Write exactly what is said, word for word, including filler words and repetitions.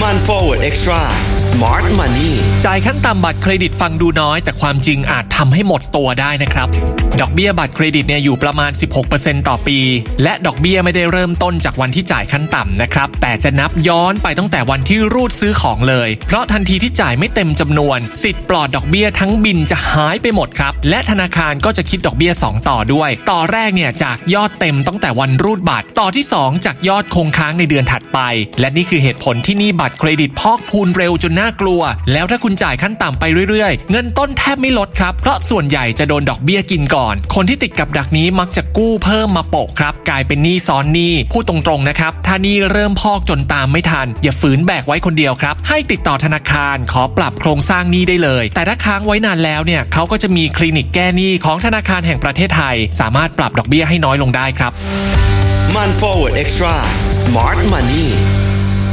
มัน Forward Extra Smart Money จ่ายขั้นต่ำบัตรเครดิตฟังดูน้อยแต่ความจริงอาจทำให้หมดตัวได้นะครับดอกเบี้ยบัตรเครดิตเนี่ยอยู่ประมาณ สิบหกเปอร์เซ็นต์ ต่อปีและดอกเบี้ยไม่ได้เริ่มต้นจากวันที่จ่ายขั้นต่ำนะครับแต่จะนับย้อนไปตั้งแต่วันที่รูดซื้อของเลยเพราะทันทีที่จ่ายไม่เต็มจำนวนสิทธิ์ปลอดดอกเบี้ยทั้งบินจะหายไปหมดครับและธนาคารก็จะคิดดอกเบี้ยสองต่อด้วยต่อแรกเนี่ยจากยอดเต็มตั้งแต่วันรูดบัตรต่อที่สองจากยอดคงค้างในเดือนถัดไปและนี่คือเหตุผลที่หนี้บัตรเครดิตพอกพูนเร็วจนน่ากลัวแล้วถ้าคุณจ่ายขั้นต่ำไปเรื่อยๆเงินต้นแทบไม่ลดครับเพราะส่วนใหญ่จะโดนดอกเบี้ยกินก่อนคนที่ติดกับดักนี้มักจะกู้เพิ่มมาโปะครับกลายเป็นหนี้ซ้อนหนี้พูดตรงๆนะครับถ้าหนี้เริ่มพอกจนตามไม่ทันอย่าฝืนแบกไว้คนเดียวครับให้ติดต่อธนาคารขอปรับโครงสร้างหนี้ได้เลยแต่ถ้าค้างไว้นานแล้วเนี่ยเขาก็จะมีคลินิกแก้หนี้ของธนาคารแห่งประเทศไทยสามารถปรับดอกเบี้ยให้น้อยลงได้ครับมัน Forward Extra Smart Money